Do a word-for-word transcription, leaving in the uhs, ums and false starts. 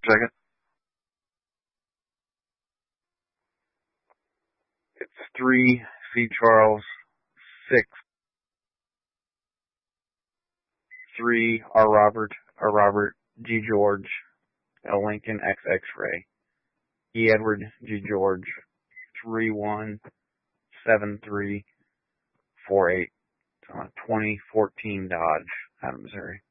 Second. It's three C. Charles, six, three R. Robert, R. Robert, G. George, L. Lincoln, X. X-ray, E. Edward, G. George, three one seven three four eight. Uh, twenty fourteen Dodge out of Missouri.